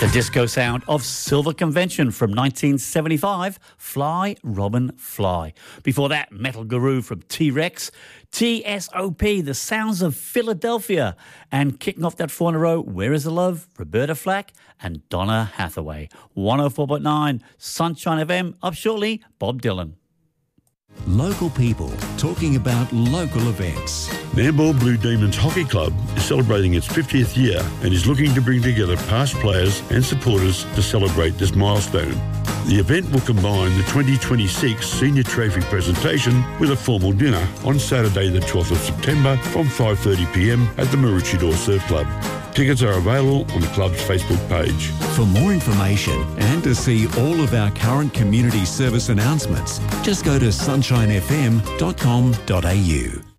The disco sound of Silver Convention from 1975, Fly, Robin, Fly. Before that, Metal Guru from T-Rex, TSOP, The Sounds of Philadelphia. And kicking off that 4 in a row, Where Is the Love, Roberta Flack and Donna Hathaway. 104.9, Sunshine FM, up shortly, Bob Dylan. Local people talking about local events. Nambour Blue Demons Hockey Club is celebrating its 50th year and is looking to bring together past players and supporters to celebrate this milestone. The event will combine the 2026 Senior Trophy presentation with a formal dinner on Saturday the 12th of September from 5:30pm at the Maroochydore Surf Club. Tickets are available on the club's Facebook page. For more information and to see all of our current community service announcements, just go to sunshinefm.com.au.